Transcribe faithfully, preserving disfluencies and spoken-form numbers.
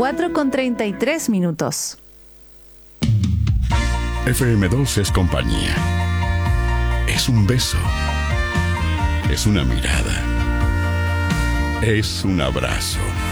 cuatro con treinta y tres minutos. F M dos es compañía. Es un beso. Es una mirada. Es un abrazo.